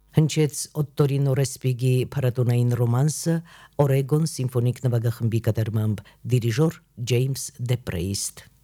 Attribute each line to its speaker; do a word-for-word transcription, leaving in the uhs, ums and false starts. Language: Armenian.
Speaker 1: Հնչեց Օտտորինո Ռեսպիգի փառատոնային ռոմանսը Օրեգոն սիմֆոնիկ նվագախմբի կատարմամբ դիրիժոր Ջեյմս Դեպրեիստ։